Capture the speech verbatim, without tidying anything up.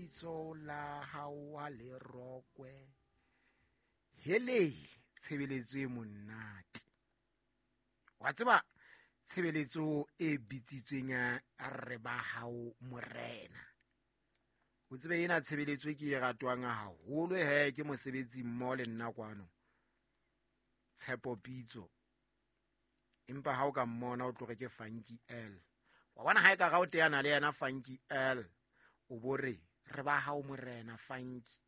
lebitso la hao ha le rokwe. Hele tshebeletso e monate. Wa tseba tshebeletso e bitsitsweng ya re ba hao morena. O tsebe ena tshebeletso ke e ratwang haholo he ke mosebetsi mmoho le nna kwano. Tshepo Pitso. Empa ha o ka mmona o tloge ke Funky L. Wa bona ha e ka ga o teana le yena Funky L. O bore re ba hao morena Funky.